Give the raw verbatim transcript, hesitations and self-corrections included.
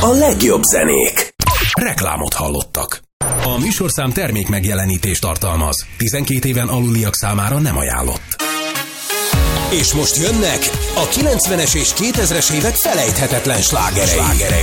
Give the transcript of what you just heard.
A legjobb zenék. Reklámot hallottak. A műsorszám termék megjelenítést tartalmaz. tizenkét éven aluliak számára nem ajánlott. És most jönnek a kilencvenes és kétezres évek felejthetetlen slágerei.